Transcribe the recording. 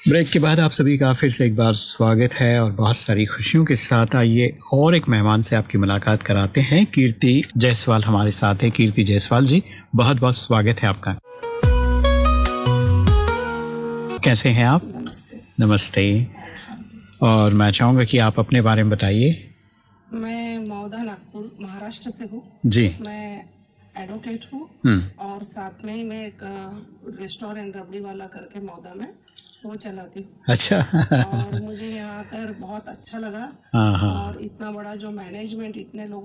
Break के बाद आप सभी का फिर से एक बार स्वागत है और बहुत सारी खुशियों के साथ आइए और एक मेहमान से आपकी मुलाकात कराते हैं। कीर्ति जायसवाल हमारे साथ है। कीर्ति जायसवाल जी, बहुत बहुत स्वागत है आपका। कैसे हैं आप? नमस्ते। नमस्ते। और मैं चाहूँगा कि आप अपने बारे में बताइए। मैं मौदा नागपुर महाराष्ट्र से हूँ जी। मैं एडवोकेट हूँ और साथ में ही मैं एक रेस्टोरेंट रबड़ी वाला करके मौदा में वो चलाती हूँ। अच्छा। और मुझे यहाँ आकर बहुत अच्छा लगा। हाँ हाँ। और इतना बड़ा जो मैनेजमेंट इतने लोगों